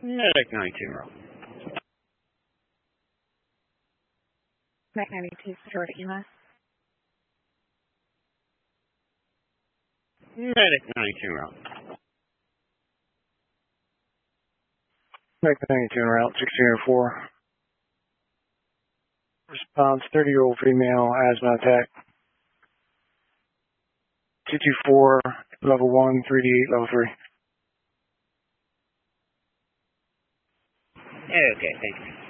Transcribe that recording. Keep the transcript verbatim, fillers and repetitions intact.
Medic ninety-two, roll. Medic ninety-two, Florida E M S. Medic ninety-two, roll. Medic ninety-two en route, sixteen oh four. Response, thirty-year-old female, asthma attack. two two four, level one, three D eight, level three. Okay, thank you.